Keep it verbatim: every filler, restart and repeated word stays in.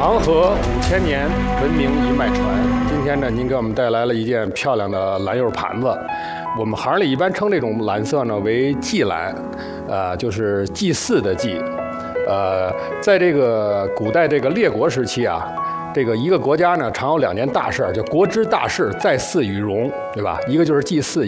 黄河五千年，文明一脉传。今天呢，您给我们带来了一件漂亮的蓝釉盘子。我们行里一般称这种蓝色呢为祭蓝，呃，就是祭祀的祭。呃，在这个古代这个列国时期啊，这个一个国家呢常有两件大事，叫国之大事，在祀与戎，对吧？一个就是祭祀。